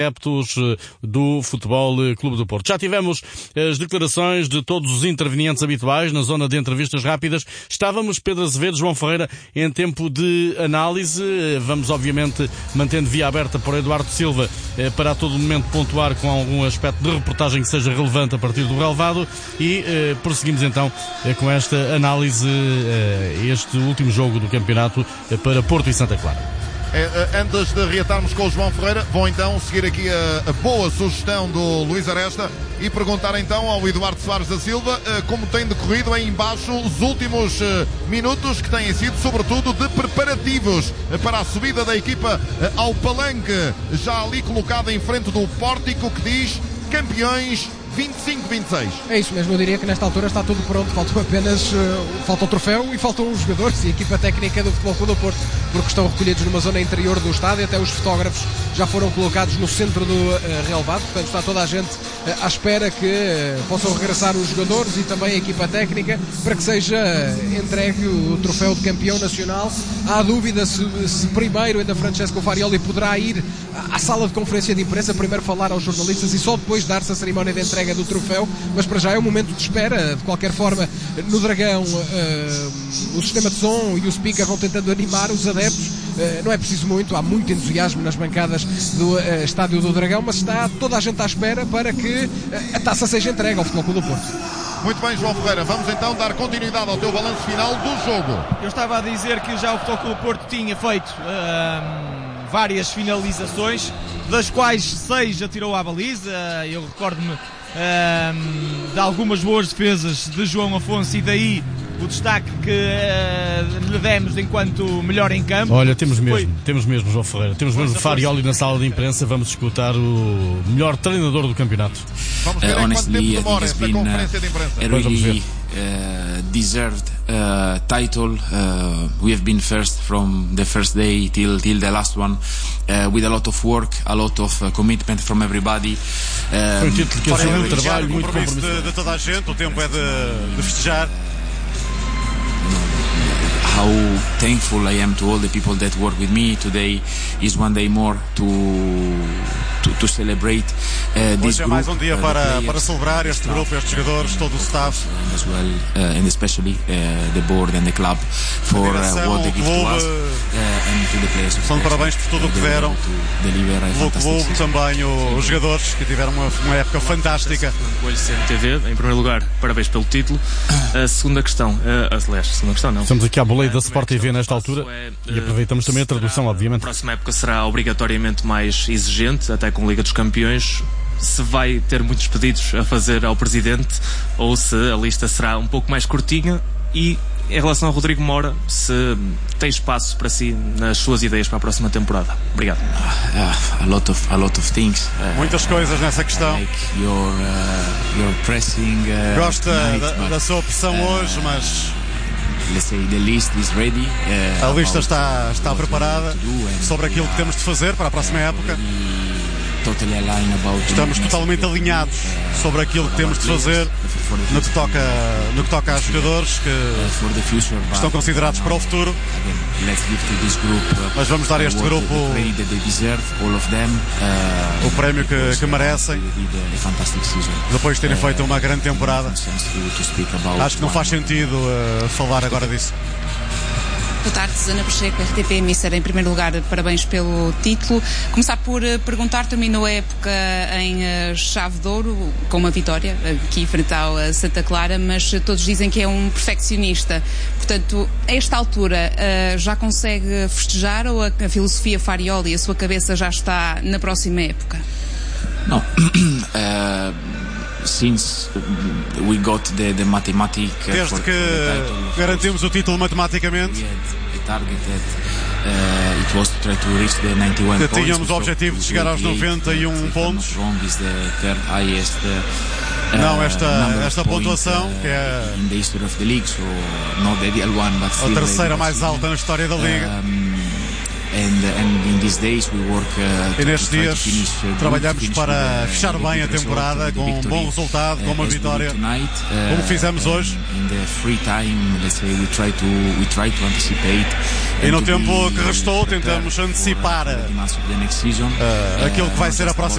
adeptos do Futebol Clube do Porto. Já tivemos as declarações de todos os intervenientes habituais na zona de entrevistas rápidas. Estávamos, Pedro Azevedo, João Ferreira, em tempo de análise. Vamos, obviamente, mantendo via aberta para Eduardo Silva para a todo momento pontuar com algum aspecto de reportagem que seja relevante a partir do relevado e prosseguimos então com esta análise, este último jogo do campeonato para Porto e Santa Clara. Antes de reatarmos com o João Ferreira, vou então seguir aqui a boa sugestão do Luís Aresta e perguntar então ao Eduardo Soares da Silva como tem decorrido aí embaixo os últimos minutos, que têm sido sobretudo de preparativos para a subida da equipa ao palanque, já ali colocada em frente do pórtico que diz campeões 25-26. É isso mesmo, eu diria que nesta altura está tudo pronto, falta o troféu e faltam os jogadores e a equipa técnica do Futebol Clube do Porto, porque estão recolhidos numa zona interior do estádio, até os fotógrafos já foram colocados no centro do relevado, portanto está toda a gente à espera que possam regressar os jogadores e também a equipa técnica para que seja entregue o troféu de campeão nacional. Há dúvida se primeiro ainda Francesco Farioli poderá ir à sala de conferência de imprensa, primeiro falar aos jornalistas e só depois dar-se a cerimónia de entrega do troféu, mas para já é um momento de espera. De qualquer forma, no Dragão o sistema de som e o speaker vão tentando animar os adeptos. Não é preciso muito, há muito entusiasmo nas bancadas do estádio do Dragão, mas está toda a gente à espera para que a taça seja entregue ao Futebol Clube do Porto. Muito bem, João Ferreira, vamos então dar continuidade ao teu balanço final do jogo. Eu estava a dizer que já o Futebol Clube do Porto tinha feito várias finalizações, das quais 6 atirou à baliza. Eu recordo-me de algumas boas defesas de João Afonso e daí o destaque que lhe demos enquanto melhor em campo. Olha, temos mesmo, João Ferreira, temos mesmo Farioli na sala de imprensa. Vamos escutar o melhor treinador do campeonato. Vamos ver quanto tempo demora esta conferência de imprensa. Deserved title. We have been first from the first day till the last one, with a lot of work, a lot of commitment from everybody. Foi um título que assumiu um trabalho muito compromisso de toda a gente. O tempo é de festejar. How thankful I am to all the people that work with me. Today is one day more to celebrate this group. Hoje é mais um dia para celebrar este grupo, estes jogadores, todo o staff. As well, and especially the board and the club for what they give to us and to the players. São de parabéns por tudo o que deram. Pelo clube, também os jogadores que tiveram uma época fantástica. Coelho CMTV, em primeiro lugar, parabéns pelo título. A segunda questão, não. Estamos aqui à boleia da Sport TV nesta altura e aproveitamos também a tradução, obviamente. A próxima época será obrigatoriamente mais exigente, até com a Liga dos Campeões. Se vai ter muitos pedidos a fazer ao Presidente ou se a lista será um pouco mais curtinha, e em relação ao Rodrigo Moura, se tem espaço para si nas suas ideias para a próxima temporada. Obrigado. A lot of things. Muitas coisas nessa questão. Like your pressing, gosto da sua pressão hoje, mas let's say the list is ready. A lista está preparada sobre aquilo que temos de fazer para a próxima época. Estamos totalmente alinhados sobre aquilo que temos de fazer no que toca a jogadores que estão considerados para o futuro. Mas vamos dar a este grupo o prémio que merecem depois de terem feito uma grande temporada. Acho que não faz sentido falar agora disso. Boa tarde, Susana Pacheco, RTP Emissora. Em primeiro lugar, parabéns pelo título. Começar por perguntar, terminou a época em chave de ouro, com uma vitória aqui frente ao Santa Clara, mas todos dizem que é um perfeccionista. Portanto, a esta altura, já consegue festejar ou a filosofia Farioli, a sua cabeça já está na próxima época? Não. Since we got the mathematic, desde que garantimos o título matematicamente, tínhamos o objetivo de chegar aos 91 pontos. Não, esta pontuação, que é a terceira mais alta na história da Liga. E nestes dias trabalhamos para fechar bem a temporada com um bom resultado, com uma vitória, como fizemos hoje. E no tempo que restou tentamos antecipar aquilo que vai ser a próxima